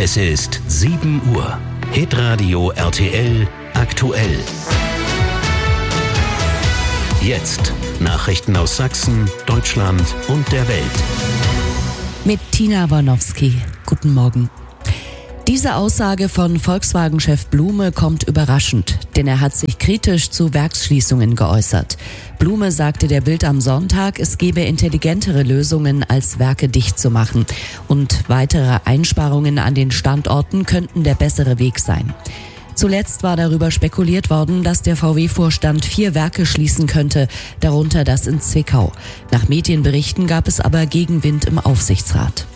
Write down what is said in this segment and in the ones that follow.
Es ist 7 Uhr. Hitradio RTL aktuell. Jetzt Nachrichten aus Sachsen, Deutschland und der Welt. Mit Tina Warnowski. Guten Morgen. Diese Aussage von Volkswagen-Chef Blume kommt überraschend, denn er hat sich kritisch zu Werksschließungen geäußert. Blume sagte der Bild am Sonntag, es gebe intelligentere Lösungen, als Werke dicht zu machen. Und weitere Einsparungen an den Standorten könnten der bessere Weg sein. Zuletzt war darüber spekuliert worden, dass der VW-Vorstand 4 Werke schließen könnte, darunter das in Zwickau. Nach Medienberichten gab es aber Gegenwind im Aufsichtsrat.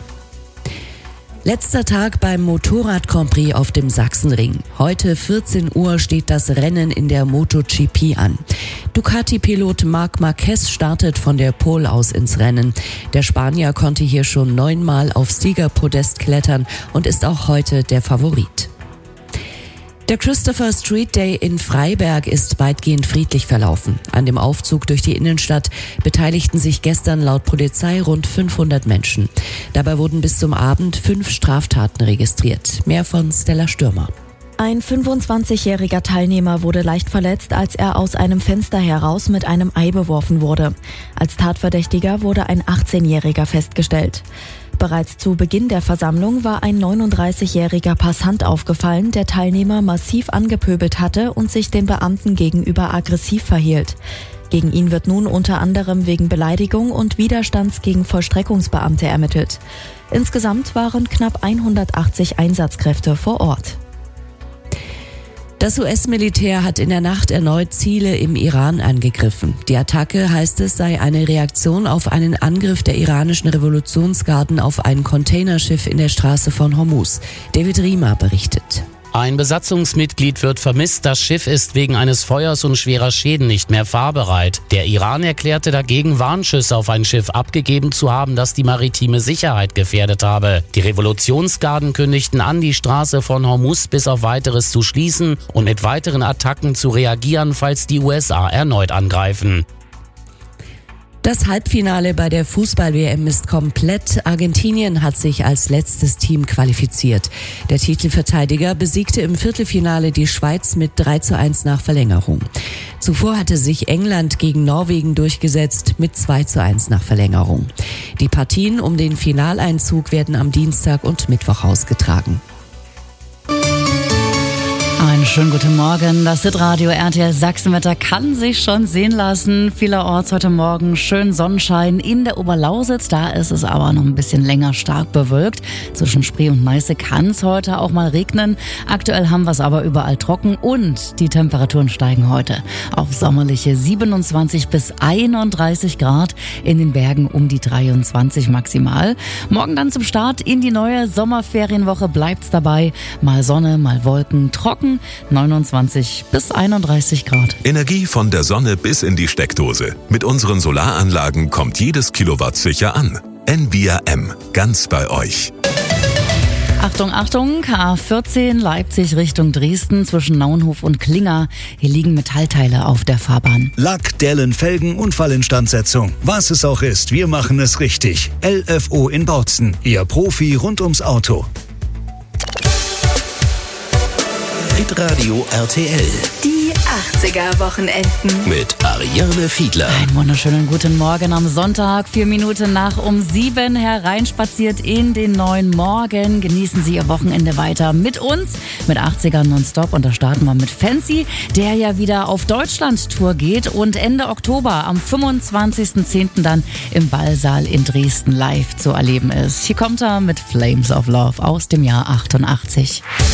Letzter Tag beim Motorrad-Grand Prix auf dem Sachsenring. Heute 14 Uhr steht das Rennen in der MotoGP an. Ducati-Pilot Marc Marquez startet von der Pole aus ins Rennen. Der Spanier konnte hier schon 9-mal aufs Siegerpodest klettern und ist auch heute der Favorit. Der Christopher Street Day in Freiberg ist weitgehend friedlich verlaufen. An dem Aufzug durch die Innenstadt beteiligten sich gestern laut Polizei rund 500 Menschen. Dabei wurden bis zum Abend 5 Straftaten registriert. Mehr von Stella Stürmer. Ein 25-jähriger Teilnehmer wurde leicht verletzt, als er aus einem Fenster heraus mit einem Ei beworfen wurde. Als Tatverdächtiger wurde ein 18-Jähriger festgestellt. Bereits zu Beginn der Versammlung war ein 39-jähriger Passant aufgefallen, der Teilnehmer massiv angepöbelt hatte und sich den Beamten gegenüber aggressiv verhielt. Gegen ihn wird nun unter anderem wegen Beleidigung und Widerstands gegen Vollstreckungsbeamte ermittelt. Insgesamt waren knapp 180 Einsatzkräfte vor Ort. Das US-Militär hat in der Nacht erneut Ziele im Iran angegriffen. Die Attacke, heißt es, sei eine Reaktion auf einen Angriff der iranischen Revolutionsgarden auf ein Containerschiff in der Straße von Hormuz. David Riemer berichtet. Ein Besatzungsmitglied wird vermisst, das Schiff ist wegen eines Feuers und schwerer Schäden nicht mehr fahrbereit. Der Iran erklärte dagegen, Warnschüsse auf ein Schiff abgegeben zu haben, das die maritime Sicherheit gefährdet habe. Die Revolutionsgarden kündigten an, die Straße von Hormuz bis auf Weiteres zu schließen und mit weiteren Attacken zu reagieren, falls die USA erneut angreifen. Das Halbfinale bei der Fußball-WM ist komplett. Argentinien hat sich als letztes Team qualifiziert. Der Titelverteidiger besiegte im Viertelfinale die Schweiz mit 3:1 nach Verlängerung. Zuvor hatte sich England gegen Norwegen durchgesetzt mit 2:1 nach Verlängerung. Die Partien um den Finaleinzug werden am Dienstag und Mittwoch ausgetragen. Einen schönen guten Morgen. Das Hitradio RTL Sachsenwetter kann sich schon sehen lassen. Vielerorts heute Morgen schön Sonnenschein in der Oberlausitz. Da ist es aber noch ein bisschen länger stark bewölkt. Zwischen Spree und Neiße kann es heute auch mal regnen. Aktuell haben wir es aber überall trocken und die Temperaturen steigen heute auf sommerliche 27 bis 31 Grad. In den Bergen um die 23 maximal. Morgen dann zum Start in die neue Sommerferienwoche bleibt's dabei. Mal Sonne, mal Wolken, trocken. 29 bis 31 Grad. Energie von der Sonne bis in die Steckdose. Mit unseren Solaranlagen kommt jedes Kilowatt sicher an. Envia M, ganz bei euch. Achtung, Achtung, A14 Leipzig Richtung Dresden zwischen Naunhof und Klinger. Hier liegen Metallteile auf der Fahrbahn. Lack, Dellen, Felgen, Unfallinstandsetzung. Was es auch ist, wir machen es richtig. LFO in Bautzen, Ihr Profi rund ums Auto. Hitradio RTL. Die 80er-Wochenenden. Mit Ariane Fiedler. Einen wunderschönen guten Morgen am Sonntag, 4 Minuten nach um 7 hereinspaziert in den neuen Morgen. Genießen Sie Ihr Wochenende weiter mit uns, mit 80ern nonstop. Und da starten wir mit Fancy, der ja wieder auf Deutschland-Tour geht und Ende Oktober am 25.10. dann im Ballsaal in Dresden live zu erleben ist. Hier kommt er mit Flames of Love aus dem Jahr 88.